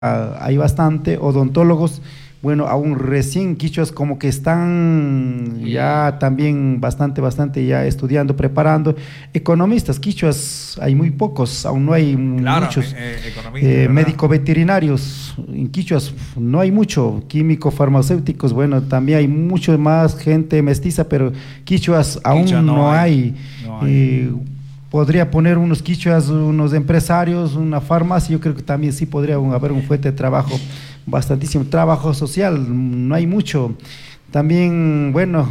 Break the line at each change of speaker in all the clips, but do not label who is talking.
hay bastante odontólogos, bueno, aún recién quichuas como que están ya también bastante ya estudiando, preparando. Economistas, quichuas hay muy pocos, aún no hay
Claro,
muchos.
economistas,
Médico veterinarios, en quichuas no hay mucho. Químico farmacéuticos, bueno, también hay mucho más gente mestiza, pero quichuas aún
Quichua
no hay.
no hay.
Podría poner unos quichuas, unos empresarios, una farmacia. Yo creo que también sí podría haber un fuente de trabajo, bastantísimo trabajo social, no hay mucho. También, bueno,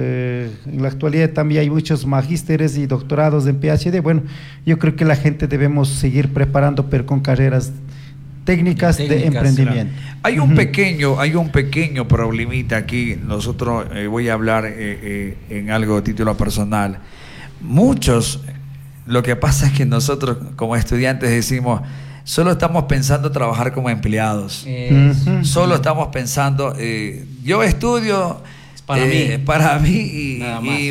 en la actualidad también hay muchos magísteres y doctorados en PhD. Bueno, yo creo que la gente debemos seguir preparando, pero con carreras técnicas de emprendimiento.
Claro. Hay un pequeño problemita aquí. Nosotros voy a hablar en algo de título personal. Muchos, lo que pasa es que nosotros como estudiantes decimos, solo estamos pensando trabajar como empleados. Solo estamos pensando, yo estudio para mí y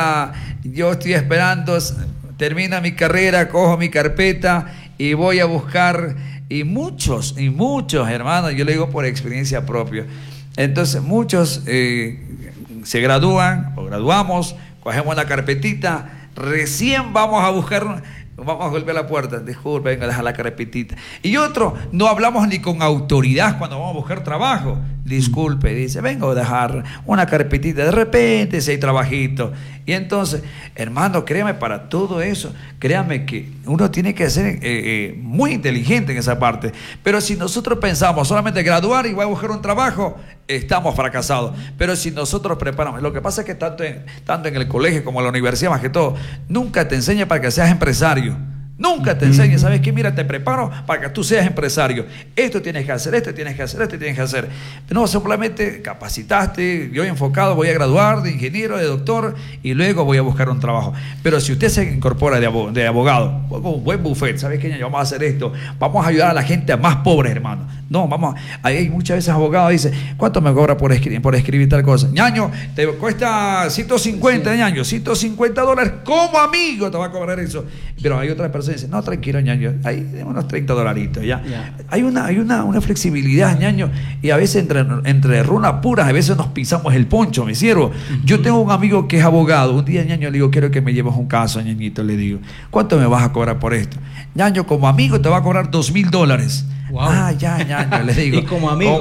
yo estoy esperando, termina mi carrera, cojo mi carpeta y voy a buscar, y muchos, hermanos, yo le digo por experiencia propia. Entonces muchos se gradúan o graduamos, cogemos la carpetita, recién vamos a buscar, vamos a golpear la puerta, disculpe, venga a dejar la carpetita. Y otro, no hablamos ni con autoridad cuando vamos a buscar trabajo. Disculpe, dice, vengo a dejar una carpetita, de repente si hay trabajito. Y entonces, hermano, créame, para todo eso, créame que uno tiene que ser muy inteligente en esa parte. Pero si nosotros pensamos solamente graduar y voy a buscar un trabajo, estamos fracasados. Pero si nosotros preparamos, lo que pasa es que tanto en el colegio como en la universidad, más que todo, nunca te enseña para que seas empresario. Nunca te enseña, ¿sabes qué? Mira, te preparo para que tú seas empresario. Esto tienes que hacer, esto tienes que hacer, esto tienes que hacer. No, simplemente capacitaste, yo enfocado, voy a graduar de ingeniero, de doctor y luego voy a buscar un trabajo. Pero si usted se incorpora de abogado, un buen buffet, ¿sabes qué? Vamos a hacer esto, vamos a ayudar a la gente más pobre, hermano. No, hay muchas veces abogados dicen, ¿cuánto me cobra por escribir tal cosa? Ñaño, te cuesta 150, ñaño, $150 como amigo te va a cobrar eso. Pero hay otras personas que dicen, no, tranquilo, ñaño, hay unos $30, ¿ya? Hay una flexibilidad, ñaño, y a veces entre runas puras, a veces nos pisamos el poncho, mi siervo. Yo tengo un amigo que es abogado, un día, ñaño, le digo, quiero que me lleves un caso, ñañito, le digo, ¿cuánto me vas a cobrar por esto? Ñaño, como amigo te va a cobrar $2,000.
Wow.
Ya, le digo.
Y como amigo,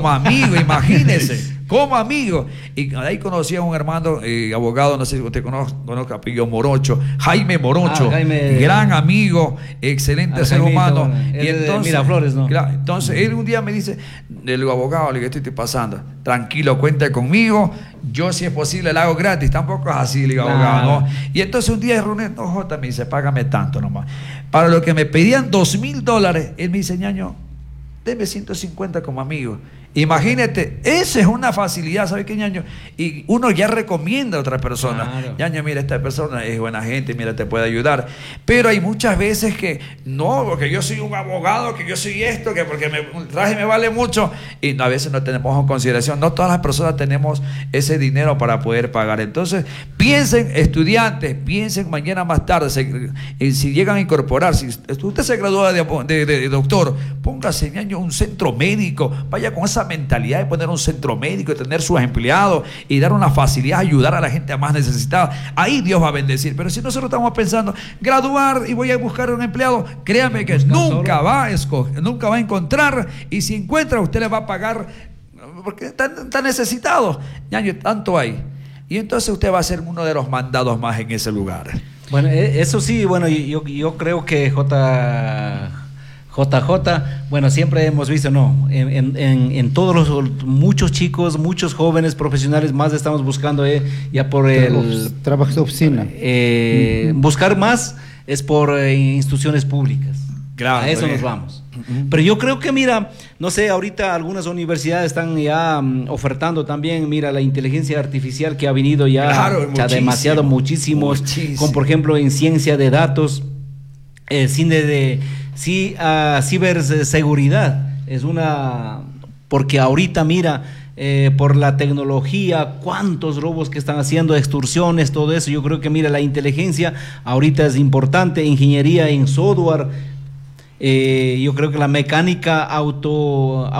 imagínese, como amigo. Y ahí conocí a un hermano abogado, no sé si usted conozca, apellido Morocho, Jaime Morocho, gran amigo, excelente ser humano.
Bueno, y entonces, Miraflores, ¿no?
Claro, entonces él un día me dice, le digo, abogado, le digo, estoy pasando, tranquilo, cuenta conmigo, yo si es posible le hago gratis, tampoco es así, le digo, abogado, ¿no? Y entonces un día no, Jota, me dice, págame tanto nomás. Para lo que me pedían $2,000, él me dice, ñaño, deme 150 como amigo. Imagínate, esa es una facilidad, ¿sabe qué, ñaño? Y uno ya recomienda a otra persona. Claro. Ñaño, mira, esta persona es buena gente, mira, te puede ayudar. Pero hay muchas veces que, no, porque yo soy un abogado, que yo soy esto, que porque el traje me vale mucho. Y a veces no tenemos en consideración, no todas las personas tenemos ese dinero para poder pagar. Entonces, piensen, estudiantes, piensen mañana más tarde, si llegan a incorporar, si usted se gradúa de doctor, póngase, ñaño, un centro médico, vaya con esa mentalidad de poner un centro médico, de tener sus empleados y dar una facilidad, ayudar a la gente más necesitada. Ahí Dios va a bendecir. Pero si nosotros estamos pensando graduar y voy a buscar un empleado, créame que nunca va a encontrar, y si encuentra usted le va a pagar porque está necesitado. Ñaño, tanto hay. Y entonces usted va a ser uno de los mandados más en ese lugar.
Bueno, eso sí, bueno, yo creo que JJ, bueno, siempre hemos visto, no, en todos muchos chicos, muchos jóvenes profesionales más estamos buscando ya por el
trabajo de oficina.
Buscar más es por instituciones públicas.
Claro,
a eso nos vamos. Pero yo creo que, mira, no sé, ahorita algunas universidades están ya ofertando también, mira, la inteligencia artificial que ha venido ya, demasiado, muchísimo, como por ejemplo en ciencia de datos, ciberseguridad es una, porque ahorita mira, por la tecnología, cuántos robos que están haciendo, extorsiones, todo eso. Yo creo que mira, la inteligencia ahorita es importante, ingeniería en software, Yo creo que la mecánica